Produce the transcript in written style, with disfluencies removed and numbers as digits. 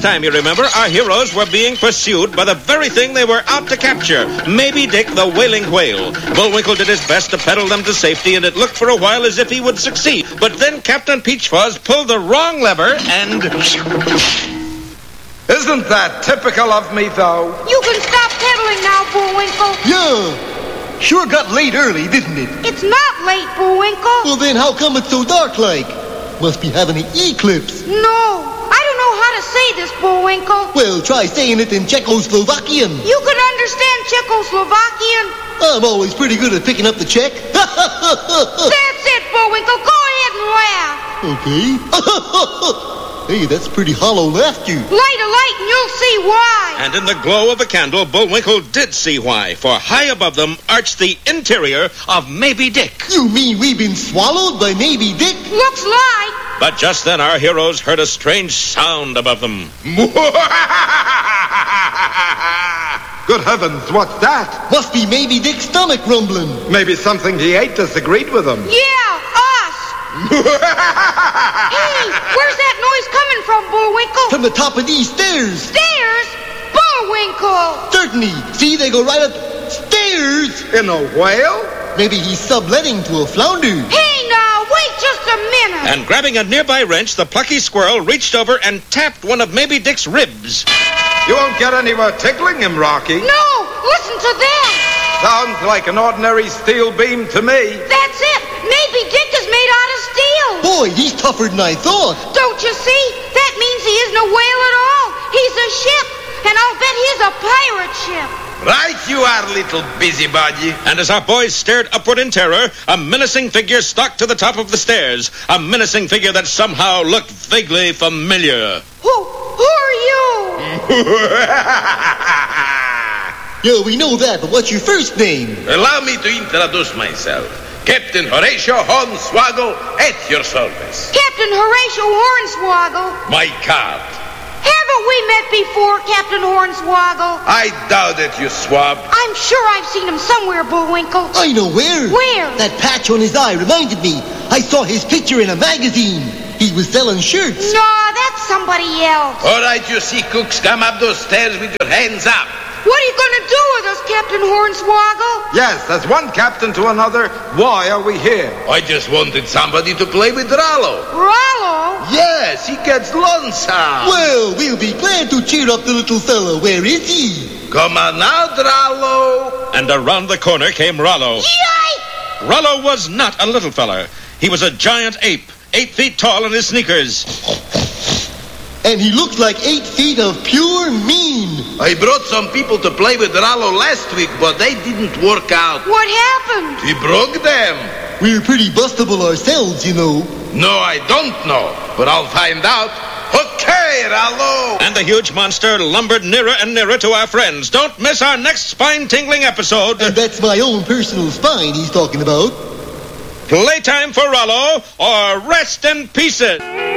time, you remember, our heroes were being pursued by the very thing they were out to capture, Maybe Dick the whaling whale. Bullwinkle did his best to pedal them to safety, and it looked for a while as if he would succeed. But then Captain Peach Fuzz pulled the wrong lever and... Isn't that typical of me, though? You can stop pedaling now, Bullwinkle. Yeah. Sure got late early, didn't it? It's not late, Bullwinkle. Well, then how come it's so dark like? Must be having an eclipse. No, I don't know how to say this, Bullwinkle. Well, try saying it in Czechoslovakian. You can understand Czechoslovakian? I'm always pretty good at picking up the Czech. That's it, Bullwinkle. Go ahead and laugh. Okay. Hey, that's pretty hollow laughter. Light a light and you'll see why. And in the glow of a candle, Bullwinkle did see why, for high above them arched the interior of Maybe Dick. You mean we've been swallowed by Maybe Dick? Looks like. But just then our heroes heard a strange sound above them. Good heavens, what's that? Must be Maybe Dick's stomach rumbling. Maybe something he ate disagreed with him. Yeah, us. Hey, where's that noise coming from, Bullwinkle? From the top of these stairs. Stairs? Bullwinkle! Certainly. See, they go right up stairs. In a whale? Maybe he's subletting to a flounder. Hey, now, wait just a minute. And grabbing a nearby wrench, the plucky squirrel reached over and tapped one of Maybe Dick's ribs. You won't get anywhere tickling him, Rocky. No, listen to that. Sounds like an ordinary steel beam to me. That's it. Maybe Dick is made out of steel. Boy, he's tougher than I thought. Don't you see? That means he isn't a whale at all. He's a ship. And I'll bet he's a pirate ship. Right you are, little busybody. And as our boys stared upward in terror, a menacing figure stalked to the top of the stairs. A menacing figure that somehow looked vaguely familiar. Who are you? Yeah, we know that, but what's your first name? Allow me to introduce myself. Captain Horatio Hornswoggle at your service. Captain Horatio Hornswoggle. My card. Haven't we met before, Captain Hornswoggle? I doubt it, you swab. I'm sure I've seen him somewhere, Bullwinkle. I know where. Where? That patch on his eye reminded me. I saw his picture in a magazine. He was selling shirts. No, that's somebody else. All right, you sea cooks, come up those stairs with your hands up. What are you going to do with us, Captain Hornswoggle? Yes, as one captain to another, why are we here? I just wanted somebody to play with Rollo. Rollo? Yes, he gets lonesome. Well, we'll be glad to cheer up the little fella. Where is he? Come on out, Rollo. And around the corner came Rollo. Yike! Rollo was not a little feller. He was a giant ape, 8 feet tall in his sneakers. And he looks like 8 feet of pure mean. I brought some people to play with Rollo last week, but they didn't work out. What happened? He broke them. We're pretty bustable ourselves, you know. No, I don't know, but I'll find out. Okay, Rollo. And the huge monster lumbered nearer and nearer to our friends. Don't miss our next spine-tingling episode. And that's my own personal spine he's talking about. Playtime for Rollo, or rest in pieces.